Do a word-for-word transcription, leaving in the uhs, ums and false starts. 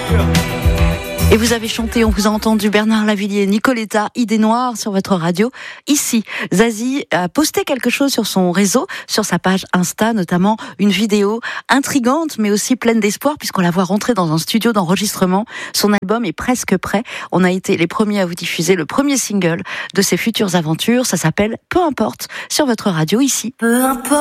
Et vous avez chanté, on vous a entendu Bernard Lavilliers, Nicoletta, Idée Noire sur votre radio. Ici, Zazie a posté quelque chose sur son réseau, sur sa page Insta, notamment une vidéo intrigante, mais aussi pleine d'espoir, puisqu'on la voit rentrer dans un studio d'enregistrement. Son album est presque prêt. On a été les premiers à vous diffuser le premier single de ses futures aventures. Ça s'appelle Peu importe, sur votre radio ici. Peu importe.